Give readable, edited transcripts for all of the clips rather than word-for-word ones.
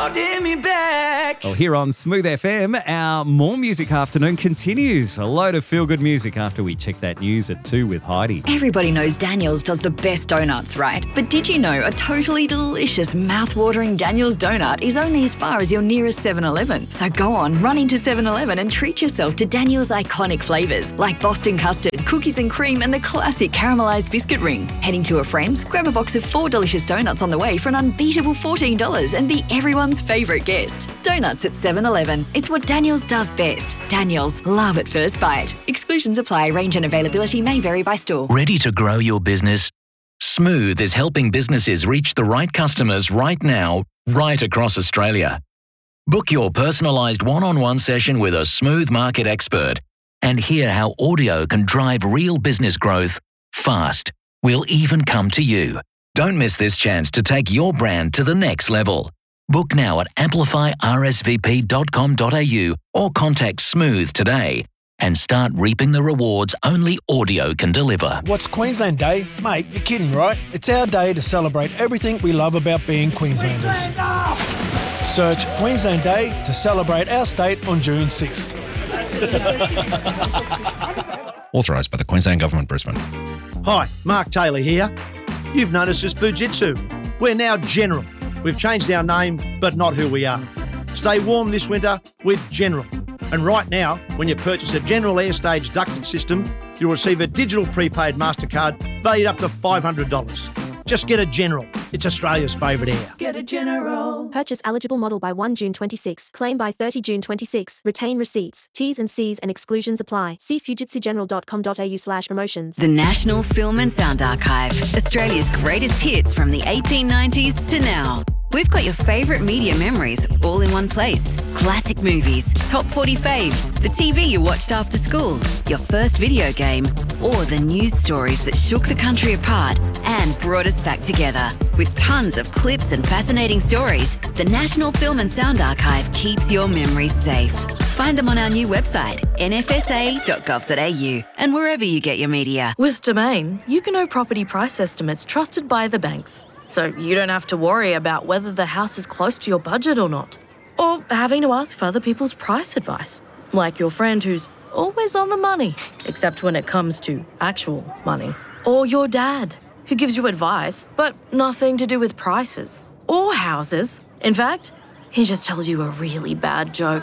holding me back. Well, here on Smooth FM, our More Music afternoon continues. A load of feel-good music after we check that news at 2 with Heidi. Everybody knows Daniel's does the best donuts, right? But did you know a totally delicious, mouth-watering Daniel's donut is only as far as your nearest 7-Eleven? So go on, run into 7-Eleven and treat yourself to Daniel's iconic flavours like Boston custard, cookies and cream, and the classic caramelised biscuit ring. Heading to a friend's, grab a box of 4 delicious donuts on the way for an unbeatable $14 and be everyone's favourite guest. Donuts at 7-Eleven. It's what Daniel's does best. Daniel's, love at first bite. Exclusions apply. Range and availability may vary by store. Ready to grow your business? Smooth is helping businesses reach the right customers right now, right across Australia. Book your personalised one-on-one session with a Smooth market expert and hear how audio can drive real business growth fast. We'll even come to you. Don't miss this chance to take your brand to the next level. Book now at amplifyrsvp.com.au or contact Smooth today and start reaping the rewards only audio can deliver. What's Queensland Day? Mate, you're kidding, right? It's our day to celebrate everything we love about being Queenslanders. Search Queensland Day to celebrate our state on June 6th. Authorised by the Queensland Government, Brisbane. Hi, Mark Taylor here. You've noticed us Fujitsu. We're now General. We've changed our name, but not who we are. Stay warm this winter with General. And right now, when you purchase a General Airstage ducted system, you'll receive a digital prepaid MasterCard valued up to $500. Just get a General. It's Australia's favourite air. Get a General. Purchase eligible model by 1 June 26. Claim by 30 June 26. Retain receipts. T's and C's and exclusions apply. See fujitsugeneral.com.au/promotions. The National Film and Sound Archive. Australia's greatest hits from the 1890s to now. We've got your favourite media memories all in one place. Classic movies, top 40 faves, the TV you watched after school, your first video game, or the news stories that shook the country apart and brought us back together. With tons of clips and fascinating stories, the National Film and Sound Archive keeps your memories safe. Find them on our new website, nfsa.gov.au, and wherever you get your media. With Domain, you can know property price estimates trusted by the banks. So you don't have to worry about whether the house is close to your budget or not. Or having to ask for other people's price advice. Like your friend who's always on the money, except when it comes to actual money. Or your dad, who gives you advice, but nothing to do with prices. Or houses. In fact, he just tells you a really bad joke.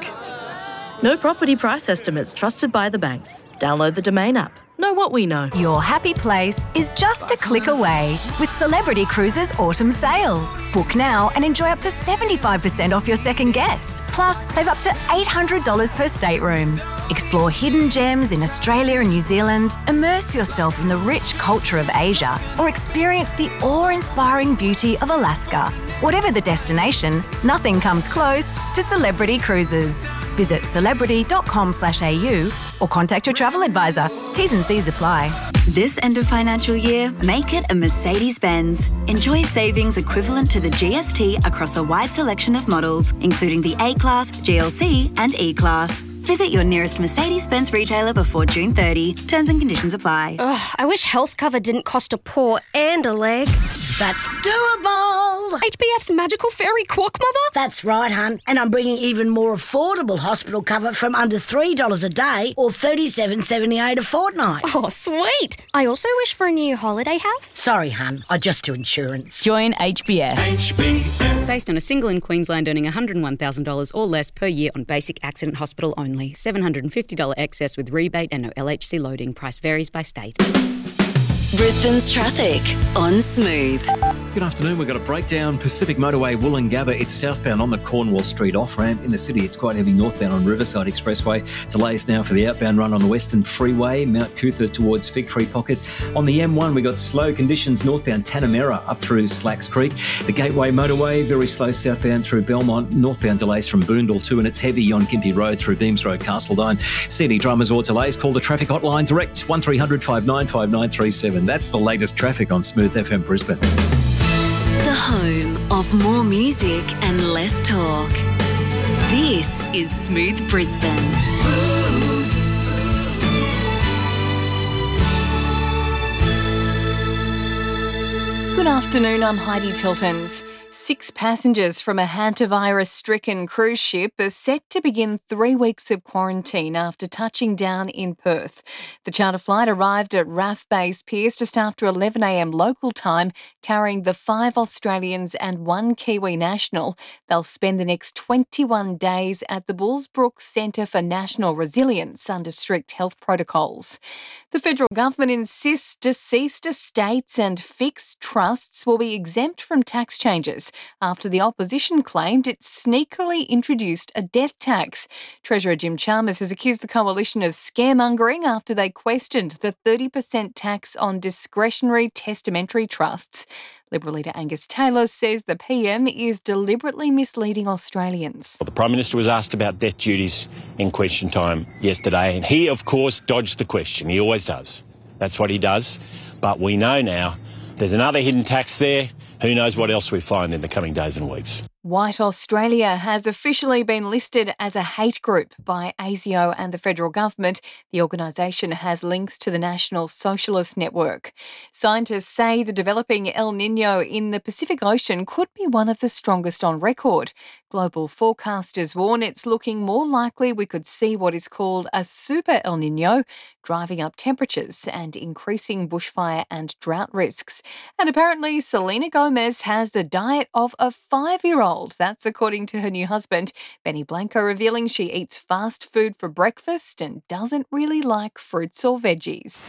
No property price estimates trusted by the banks. Download the Domain app. Know what we know. Your happy place is just a click away with Celebrity Cruises Autumn Sale. Book now and enjoy up to 75% off your second guest. Plus, save up to $800 per stateroom. Explore hidden gems in Australia and New Zealand, immerse yourself in the rich culture of Asia, or experience the awe-inspiring beauty of Alaska. Whatever the destination, nothing comes close to Celebrity Cruises. Visit celebrity.com/au or contact your travel advisor. T's and C's apply. This end of financial year, make it a Mercedes-Benz. Enjoy savings equivalent to the GST across a wide selection of models, including the A-Class, GLC and E-Class. Visit your nearest Mercedes-Benz retailer before June 30. Terms and conditions apply. Ugh, I wish health cover didn't cost a paw and a leg. That's doable. HBF's magical fairy quack mother? That's right, hun. And I'm bringing even more affordable hospital cover from under $3 a day or $37.78 a fortnight. Oh, sweet. I also wish for a new holiday house. Sorry, hun. I just do insurance. Join HBF. HBF. Based on a single in Queensland earning $101,000 or less per year on basic accident hospital only. $750 excess with rebate and no LHC loading. Price varies by state. Brisbane's traffic on Smooth. Good afternoon. We've got a breakdown. Pacific Motorway, Woolloongabba. It's southbound on the Cornwall Street off-ramp. In the city, it's quite heavy northbound on Riverside Expressway. Delays now for the outbound run on the Western Freeway, Mount Cootha towards Fig Tree Pocket. On the M1, we've got slow conditions northbound Tanamera up through Slacks Creek. The Gateway Motorway, very slow southbound through Belmont. Northbound delays from Boondall too, and it's heavy on Gympie Road through Beams Road, Castledine. See any dramas or delays, call the traffic hotline direct 1300 595937. That's the latest traffic on Smooth FM Brisbane. The home of more music and less talk. This is Smooth Brisbane. Good afternoon, I'm Heidi Tiltons. 6 passengers from a hantavirus-stricken cruise ship are set to begin 3 weeks of quarantine after touching down in Perth. The charter flight arrived at RAF Base Piers just after 11 a.m. local time, carrying the 5 Australians and 1 Kiwi national. They'll spend the next 21 days at the Bullsbrook Centre for National Resilience under strict health protocols. The federal government insists deceased estates and fixed trusts will be exempt from tax changes after the opposition claimed it sneakily introduced a death tax. Treasurer Jim Chalmers has accused the coalition of scaremongering after they questioned the 30% tax on discretionary testamentary trusts. Liberal leader Angus Taylor says the PM is deliberately misleading Australians. The Prime Minister was asked about death duties in question time yesterday, and he, of course, dodged the question. He always does. That's what he does. But we know now there's another hidden tax there. Who knows what else we find in the coming days and weeks. White Australia has officially been listed as a hate group by ASIO and the federal government. The organisation has links to the National Socialist Network. Scientists say the developing El Niño in the Pacific Ocean could be one of the strongest on record. Global forecasters warn it's looking more likely we could see what is called a super El Niño, driving up temperatures and increasing bushfire and drought risks. And apparently Selena Gomez has the diet of a 5-year-old. That's according to her new husband, Benny Blanco, revealing she eats fast food for breakfast and doesn't really like fruits or veggies.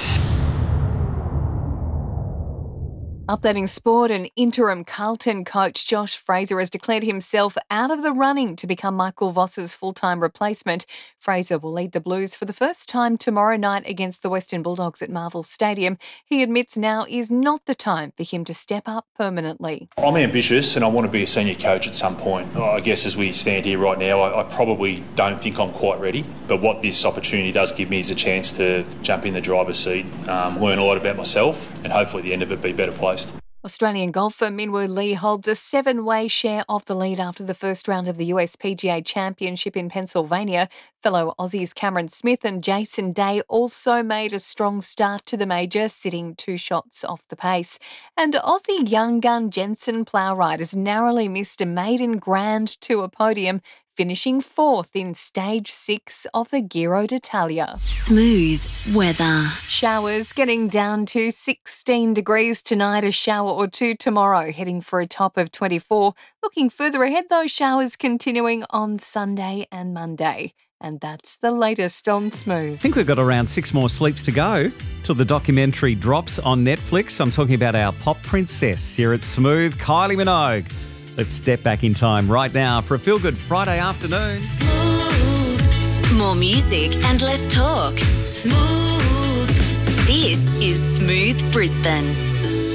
Updating sport, an interim Carlton coach, Josh Fraser, has declared himself out of the running to become Michael Voss's full-time replacement. Fraser will lead the Blues for the first time tomorrow night against the Western Bulldogs at Marvel Stadium. He admits now is not the time for him to step up permanently. I'm ambitious and I want to be a senior coach at some point. I guess as we stand here right now, I probably don't think I'm quite ready. But what this opportunity does give me is a chance to jump in the driver's seat, learn a lot about myself, and hopefully at the end of it be better placed. Australian golfer Minwoo Lee holds a 7-way share of the lead after the first round of the US PGA Championship in Pennsylvania. Fellow Aussies Cameron Smith and Jason Day also made a strong start to the major, sitting 2 shots off the pace. And Aussie young gun Jensen Plowright has narrowly missed a maiden Grand Tour podium, finishing 4th in Stage 6 of the Giro d'Italia. Smooth weather. Showers getting down to 16 degrees tonight, a shower or 2 tomorrow, heading for a top of 24. Looking further ahead, those showers continuing on Sunday and Monday. And that's the latest on Smooth. I think we've got around 6 more sleeps to go till the documentary drops on Netflix. I'm talking about our pop princess here at Smooth, Kylie Minogue. Let's step back in time right now for a feel-good Friday afternoon. More music and less talk. Smooth. This is Smooth Brisbane.